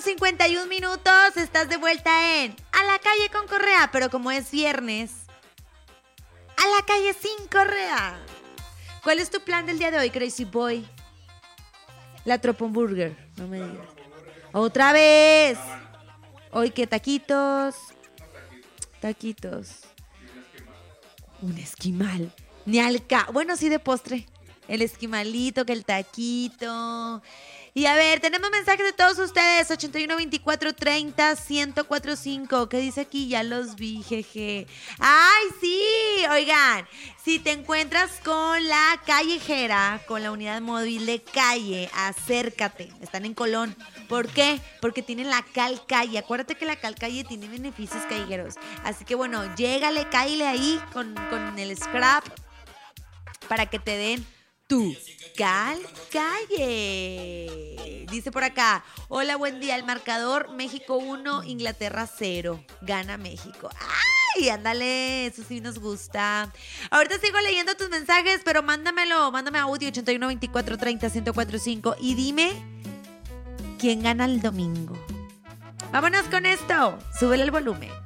51 minutos, estás de vuelta en A la Calle con Correa, pero como es viernes, a la calle sin Correa. ¿Cuál es tu plan del día de hoy, Crazy Boy? La Troponburger, no me digas. ¡Otra vez! Hoy, ¿qué? Taquitos. Un esquimal. Ni bueno, sí de postre. El esquimalito, que el taquito. Y a ver, tenemos mensajes de todos ustedes. 81 24 30 1045. ¿Qué dice aquí? Ya los vi, jeje. ¡Ay, sí! Oigan, si te encuentras con la callejera, con la unidad móvil de calle, acércate. Están en Colón. ¿Por qué? Porque tienen la Calcalle. Acuérdate que la Calcalle tiene beneficios callejeros. Así que bueno, llégale, cáile ahí con el scrap para que te den tu Calcalle. Dice por acá, hola, buen día. El marcador, México 1, Inglaterra 0. Gana México. ¡Ay! Ándale, eso sí nos gusta. Ahorita sigo leyendo tus mensajes, pero mándame audio 81 24 30 1045 y dime quién gana el domingo. Vámonos con esto. Súbele el volumen.